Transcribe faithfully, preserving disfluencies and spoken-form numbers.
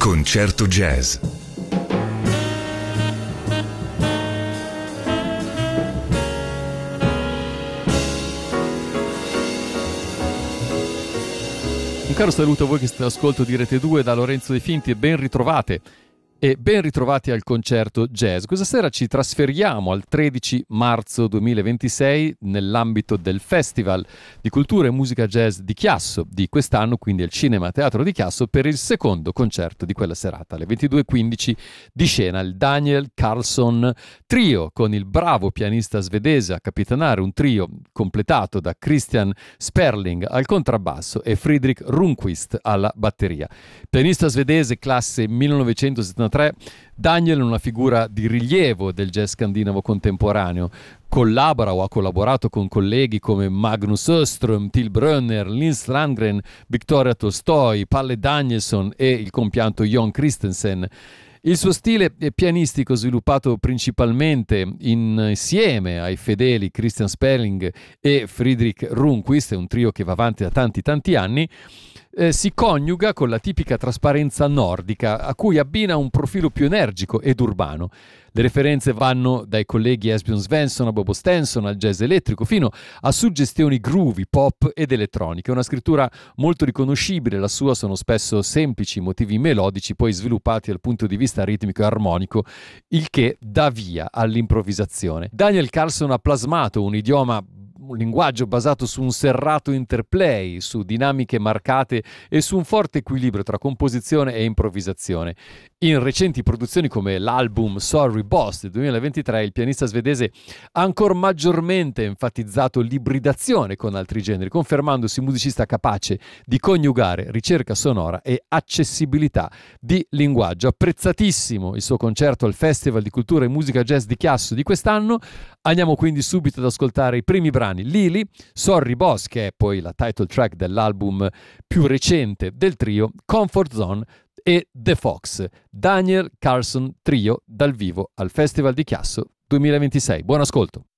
Concerto Jazz. Un caro saluto a voi che state all'ascolto di Rete due da Lorenzo De Finti e ben ritrovate. E ben ritrovati al Concerto Jazz. Questa sera ci trasferiamo al tredici marzo duemilaventisei nell'ambito del Festival di Cultura e Musica Jazz di Chiasso di quest'anno, quindi al Cinema Teatro di Chiasso, per il secondo concerto di quella serata. Alle ventidue e quindici di scena il Daniel Carlsson Trio, con il bravo pianista svedese a capitanare un trio completato da Christian Sperling al contrabbasso e Fredrik Rundqvist alla batteria. Pianista svedese classe millenovecentosettantatré, Daniel è una figura di rilievo del jazz scandinavo contemporaneo. Collabora o ha collaborato con colleghi come Magnus Öström, Till Brönner, Nils Landgren, Victoria Tolstoi, Palle Danielsson e il compianto Jon Christensen. Il suo stile è pianistico, sviluppato principalmente insieme ai fedeli Christian Sperling e Fredrik Rundqvist, è un trio che va avanti da tanti tanti anni, eh, si coniuga con la tipica trasparenza nordica, a cui abbina un profilo più energico ed urbano. Le referenze vanno dai colleghi Esbjörn Svensson a Bobo Stenson al jazz elettrico fino a suggestioni groovy, pop ed elettroniche. Una scrittura molto riconoscibile, la sua sono spesso semplici motivi melodici poi sviluppati dal punto di vista ritmico e armonico, il che dà via all'improvvisazione. Daniel Carlsson ha plasmato un idioma un linguaggio basato su un serrato interplay, su dinamiche marcate e su un forte equilibrio tra composizione e improvvisazione. In recenti produzioni come l'album Sorry Boss del duemilaventitré, il pianista svedese ha ancora maggiormente enfatizzato l'ibridazione con altri generi, confermandosi un musicista capace di coniugare ricerca sonora e accessibilità di linguaggio. Apprezzatissimo il suo concerto al Festival di Cultura e Musica Jazz di Chiasso di quest'anno. Andiamo quindi subito ad ascoltare i primi brani: Lily, Sorry Boss, che è poi la title track dell'album più recente del trio, Comfort Zone, e The Fox. Daniel Carlsson Trio dal vivo al Festival di Chiasso duemilaventisei. Buon ascolto.